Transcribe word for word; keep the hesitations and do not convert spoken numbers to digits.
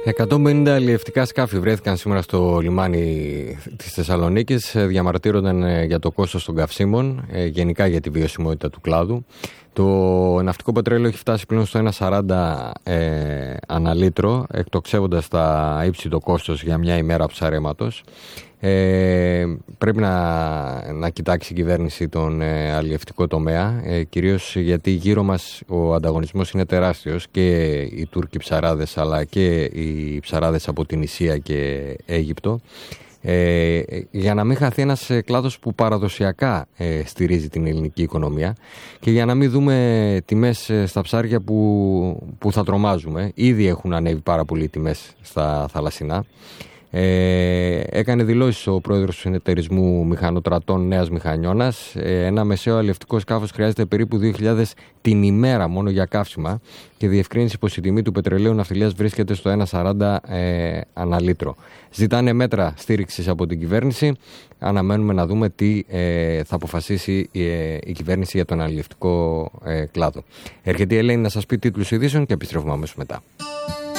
εκατόν πενήντα αλλιευτικά σκάφη βρέθηκαν σήμερα στο λιμάνι της Θεσσαλονίκης. Διαμαρτύρονταν για το κόστος των καυσίμων, γενικά για τη βιωσιμότητα του κλάδου. Το ναυτικό πετρέλαιο έχει φτάσει πλέον στο ένα σαράντα ε, αναλίτρο, εκτοξεύοντας τα ύψη το κόστος για μια ημέρα ψαρέματος. Ε, πρέπει να, να κοιτάξει η κυβέρνηση τον ε, αλλιευτικό τομέα, ε, κυρίως γιατί γύρω μας ο ανταγωνισμός είναι τεράστιος, και οι Τούρκοι ψαράδες αλλά και οι ψαράδες από την Ισία και Αίγυπτο, ε, για να μην χαθεί ένας κλάδος που παραδοσιακά ε, στηρίζει την ελληνική οικονομία, και για να μην δούμε τιμές στα ψάρια που, που θα τρομάζουμε. Ήδη έχουν ανέβει πάρα πολύ οι τιμές στα θαλασσινά. Ε, έκανε δηλώσεις ο πρόεδρος του συνεταιρισμού μηχανοτρατών Νέας Μηχανιώνας. Ε, ένα μεσαίο αλλιευτικό σκάφος χρειάζεται περίπου δύο χιλιάδες την ημέρα μόνο για καύσιμα, και διευκρίνησε πως η τιμή του πετρελαίου ναυτιλίας βρίσκεται στο ένα σαράντα ε, αναλίτρο. Ζητάνε μέτρα στήριξης από την κυβέρνηση. Αναμένουμε να δούμε τι ε, θα αποφασίσει η, ε, η κυβέρνηση για τον αλλιευτικό ε, κλάδο. Έρχεται η Ελένη να σας πει τίτλους ειδήσεων και επιστρέφουμε αμέσως μετά.